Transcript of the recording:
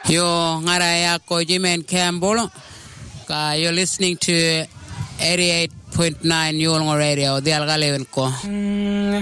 Yo ngaraya ko Jimen Campbell. You're listening to 88.9 Yulngo Radio. Di algalewen ko.